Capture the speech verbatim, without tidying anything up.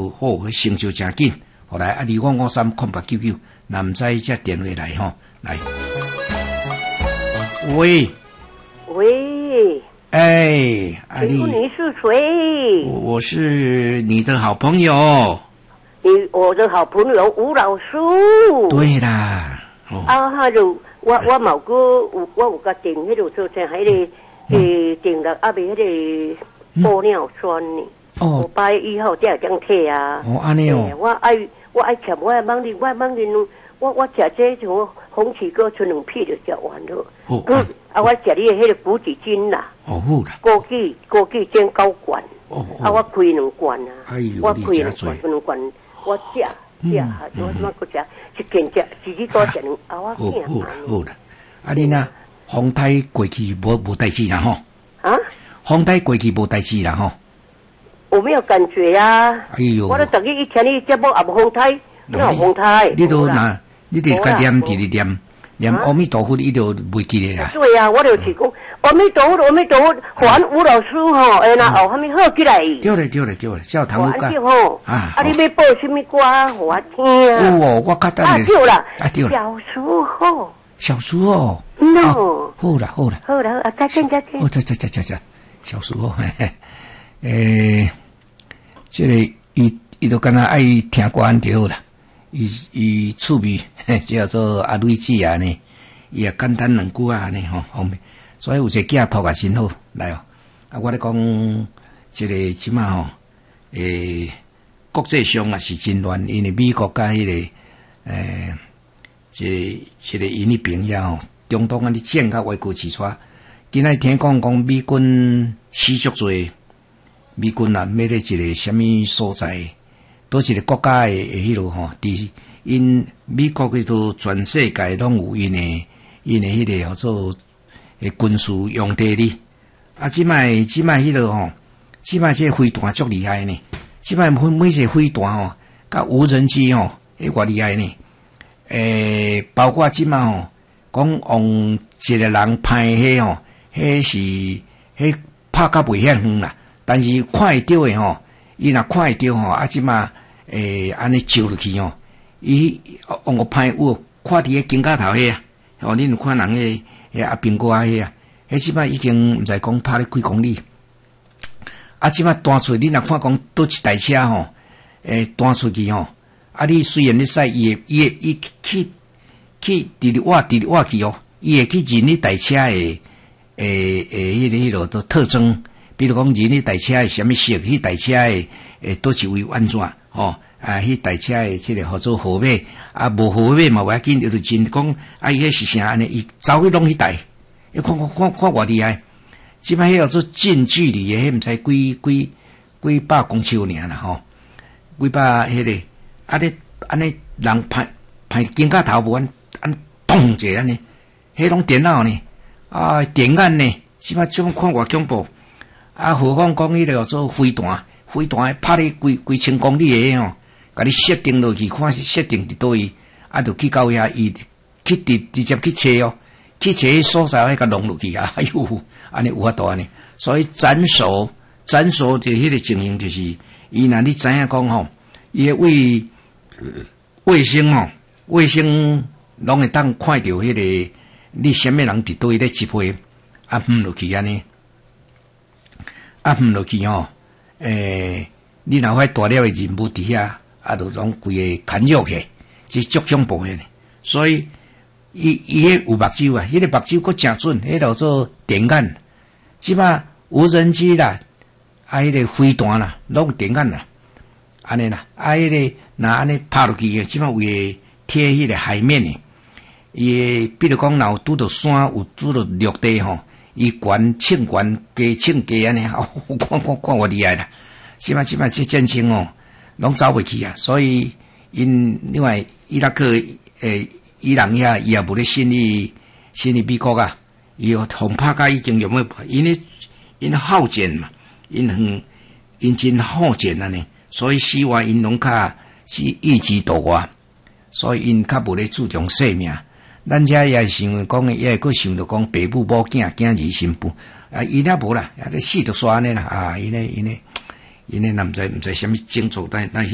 好，成就真紧。后来啊，二五五三空八九九，那唔知只电话来吼，来，喂， 喂， 哎，啊你， 你是谁？ 我是你的好朋友。 你我的好朋友吴老师。 对啦，哦、 啊，哈就我我某个我我有个订迄度做成喺个诶订了啊，未迄个玻尿酸呢。哦，我八月一号才会摕啊。 哦，安尼哦。 我爱我爱吃，我爱忙哩，我爱忙哩，我我吃这种红旗哥存两片就吃完了。哦。嗯，啊，我吃你迄个补脂精啦。 哦，好啦。 枸杞枸杞煎高罐。哦。啊，我开两罐啊。 哎呦， 我开两罐，两罐。我食食哈，我怎么个食？一件食，自己多食两，啊我惊好啦好啦，啊你呐，风台过去无无代志啦吼。啊？风台过去无代志啦吼。 我没有感觉呀。哎呦！我都逐日一天你节目也无风台，哪有风台？ 你都那，你得该念直直念念阿弥陀佛，你就袂记咧啦。 对呀，我就是讲。阿弥陀佛，阿弥陀佛，还吴老师吼，哎那后还没好起来。 对了对了对了，叫唐木干。 啊，啊，你要播什么歌？我听。 哦，我较等你。啊，对了， 啊对了。 小时候。 小时候。 no。 好啦好啦。 好啦，啊，再见再见。 哦，再再再再再，小时候，嘿嘿，诶，这个伊伊都敢若爱听歌安就好啦，伊伊趣味叫做阿蕊子啊呢，伊也简单两句啊呢吼方便。所以有一个寄托也真好，来哦！啊，我咧讲，这个即马吼，诶，国际上也是真乱，因为美国甲迄、那个，诶，即即个因的朋友吼，中东安尼战甲外国起出，今仔听讲讲美军死足侪，美军啊，要咧一个什么所在，倒一个国家诶迄落吼，伫因美国迄度全世界拢有因诶，因诶迄个叫做。诶，军事用地哩，啊，即摆即摆迄落吼，即摆这飞弹足厉害呢，即摆每每只飞弹吼，甲无人机吼，迄偌厉害呢，诶，包括即摆吼，讲用一个人派迄吼，迄是迄拍甲袂遐远啦，但是看会到诶吼，伊若看会到吼，啊，即摆诶安尼照落去吼，伊用个派有看伫个金架头遐，哦，恁有看人诶。迄阿苹果啊，迄啊，迄即摆已经毋知讲拍咧几公里，啊，即摆弹出你若看讲倒一台车吼，诶，弹出去吼，啊，你虽然咧使伊会伊会伊去去直直挖直直挖去哦，伊会去认你台车诶诶诶，迄个迄落都特征，比如讲认你台车诶什么色，迄台车诶诶倒一位安怎吼。啊，迄台车诶，即个号做号码，啊，无号码嘛，要紧，就是真讲，啊，伊迄是啥安尼？伊走去拢迄台，伊看看看看偌厉害，即摆迄叫做近距离诶，迄毋知几几几百公尺尔啦吼，几百迄、那个，啊咧安尼人拍拍肩胛头无安安咚一下安尼，迄拢电脑呢，啊，电眼呢，即摆怎看偌恐怖？啊，何况讲迄个叫做飞弹，飞弹拍咧几几千公里诶吼。甲你设定落去，看是设定伫倒位，啊，就去到遐，伊去直直接去找哦，去找迄所在，迄个弄落去啊，哎呦，安尼有法度安尼，所以斩首，斩首就迄个情形就是，伊若你知影讲吼，伊个卫卫星吼，卫星拢会当看到迄个你什么人伫倒位咧支配，啊，毋落去安尼，啊，毋落去吼，诶，你若发大了诶任务伫遐。啊，就拢规个砍肉去，即足恐怖诶。所以，伊伊迄有目睭啊，迄、那个目睭佫诚准，迄叫做电眼。即摆无人机啦，啊，迄、那个飞弹啦，拢电眼啦，安尼啦，啊，迄、那个若安尼拍落去诶，即摆为贴迄个海面诶。伊比如讲，若有拄着山，有拄着陆地吼，伊悬称悬低称低安尼，哦，看看看偌厉害啦！即摆即摆即战争哦。拢走袂去啊，所以因另外伊拉克诶，伊朗遐伊也无咧信你信你美国啊，伊轰拍甲已经用要，因咧因好战嘛，因很因真好战啊呢，所以希望因拢较是一枝独活，所以因较无咧注重性命。咱遮也想讲，也会佫想着讲，爸母无囝，囝儿媳妇啊，伊咧无啦，啊，这死着煞安尼啦啊，因咧因咧。因为咱毋知毋知啥物种族，但但。